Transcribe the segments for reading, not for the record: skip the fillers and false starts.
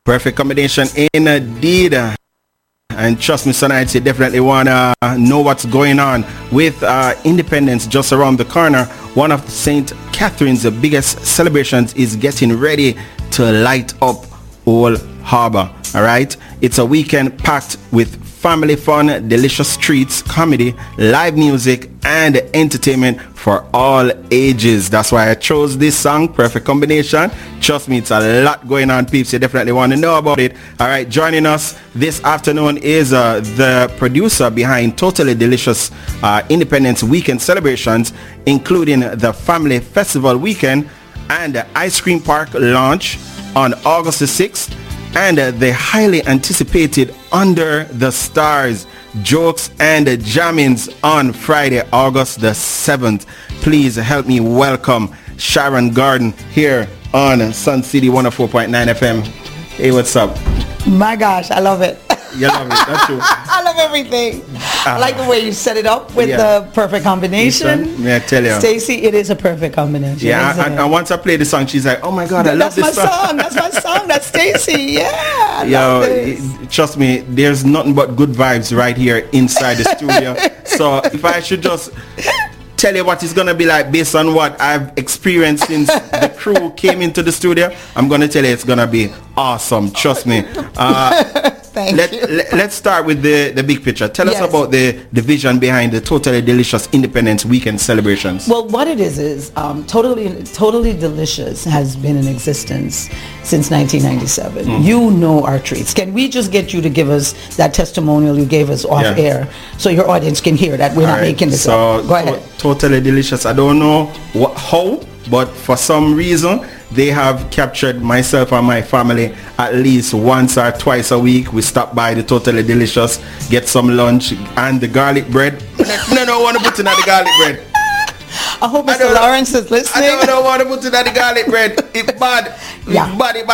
Perfect combination indeed. And trust me, tonight you definitely want to know what's going on with Independence just around the corner. One of St. Catherine's biggest celebrations is getting ready to light up Old Harbour. All right, it's a weekend packed with family fun, delicious treats, comedy, live music, and entertainment for all ages. That's why I chose this song, Perfect Combination. Trust me, it's a lot going on, peeps. You definitely want to know about it. All right, joining us this afternoon is the producer behind Totally Delicious Independence Weekend celebrations, including the Family Festival Weekend and the Ice Cream Park launch on August the 6th, and the highly anticipated Under the Stars jokes and jammings on Friday, August the 7th. Please help me welcome Sharon Garden here on Sun City 104.9 FM. Hey, what's up? My gosh, I love it. You love it, that's true. I love everything. I like the way you set it up with the perfect combination. Listen, may I tell you? Stacey, it is a perfect combination. Yeah, and once I play the song, she's like, oh my God, I love this song. That's my song. That's Stacey. Yeah. I Yo, love this. Trust me, there's nothing but good vibes right here inside the studio. So if I should just tell you what it's going to be like based on what I've experienced since the crew came into the studio, I'm going to tell you it's going to be awesome. Trust me. Let's start with the big picture. Tell us about the vision behind the Totally Delicious Independence Weekend celebrations. Well, what it is Totally Delicious has been in existence since 1997. Mm-hmm. You know our treats. Can we just get you to give us that testimonial you gave us off air so your audience can hear that we're not making this up? Go ahead. Totally Delicious. I don't know how, but for some reason they have captured myself and my family at least once or twice a week. We stop by the Totally Delicious, get some lunch and the garlic bread. No, want to put in the garlic bread. I hope Mr. Lawrence is listening. I don't want to put in the garlic bread. It's bad. Yeah.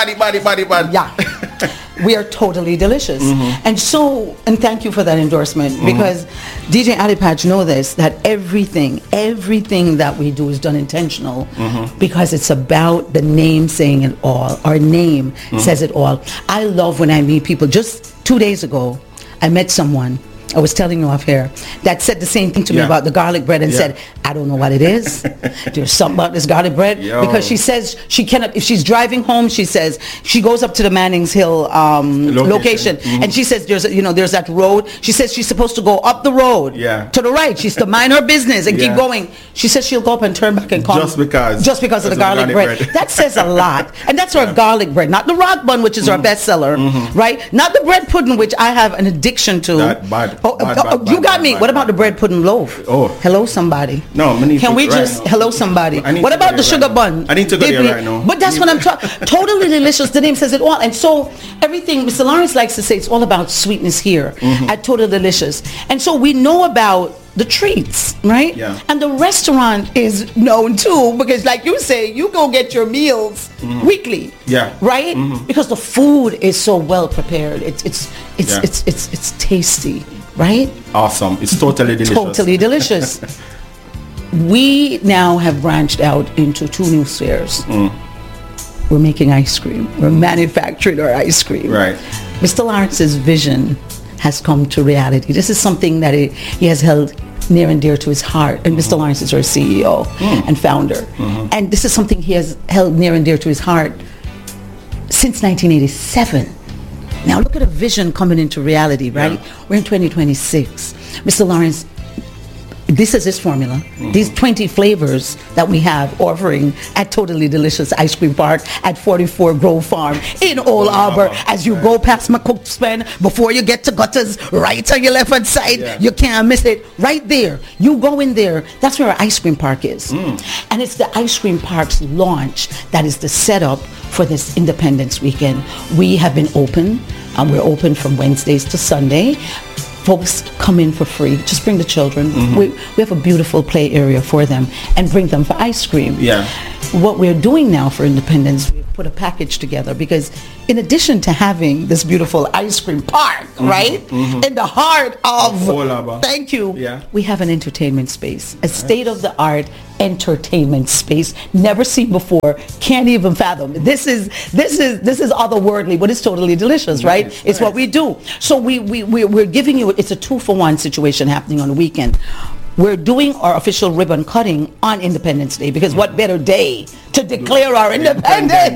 Bad. Yeah. We are totally delicious. Mm-hmm. And thank you for that endorsement, because DJ Ali Patch know this, that everything that we do is done intentional, because it's about the name saying it all. Our name says it all. I love when I meet people. Just 2 days ago, I met someone, I was telling you off here, that said the same thing to me about the garlic bread and said, I don't know what it is. There's something about this garlic bread. Because she says she cannot, if she's driving home, she says, she goes up to the Mannings Hill location. And she says, there's that road. She says she's supposed to go up the road to the right. She's to mind her business and keep going. She says she'll go up and turn back and come. Just because of the garlic bread. That says a lot. And that's our garlic bread, not the rock bun, which is our bestseller, right? Not the bread pudding, which I have an addiction to. Bad. You got me. What about the bread pudding loaf? Oh. Hello, somebody. No, can we just hello somebody? What about the sugar bun? I need to go there right now. But that's what I'm talking. Totally Delicious. The name says it all. And so everything Mr. Lawrence likes to say, it's all about sweetness here at Totally Delicious. And so we know about the treats, right? Yeah. And the restaurant is known too, because like you say, you go get your meals weekly. Yeah. Right? Because the food is so well prepared. It's tasty, right? Awesome. It's totally delicious. Totally delicious. We now have branched out into 2 new spheres. We're making ice cream. We're manufacturing our ice cream. Right. Mr. Lawrence's vision has come to reality. This is something that he has held near and dear to his heart. And Mr. Lawrence is our CEO and founder. And this is something he has held near and dear to his heart since 1987. Now look at a vision coming into reality, right? We're in 2026. Mr. Lawrence, this is his formula. These 20 flavors that we have offering at Totally Delicious Ice Cream Park at 44 Grove Farm in Old Harbour. As you go past McCook's Pen, before you get to Gutters, right on your left hand side, you can't miss it. Right there, you go in there. That's where our ice cream park is. And it's the ice cream park's launch that is the setup for this Independence Weekend. We have been open. We're open from Wednesdays to Sunday. Folks come in for free. Just bring the children. We have a beautiful play area for them, and bring them for ice cream. Yeah. What we're doing now for Independence, we've put a package together, because in addition to having this beautiful ice cream park, right, in the heart of, thank you, we have an entertainment space, a state-of-the-art entertainment space, never seen before, can't even fathom. This is otherworldly, but it's totally delicious, right? It's what we do. So we're giving you, it's a 2-for-1 situation happening on the weekend. We're doing our official ribbon cutting on Independence Day, because what better day to declare our independence